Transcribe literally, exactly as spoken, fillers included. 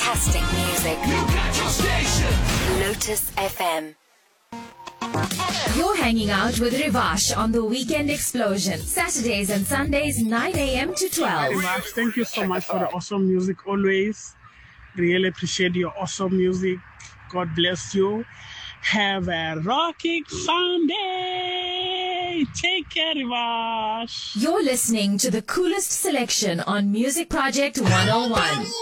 Fantastic music. You got your station. Lotus F M. You're hanging out with Rivash on the Weekend Explosion. Saturdays and Sundays, nine a.m. to twelve. Rivash, thank you so much for the awesome music always. Really appreciate your awesome music. God bless you. Have a rocking Sunday. Take care, Rivash. You're listening to the coolest selection on Music Project one oh one.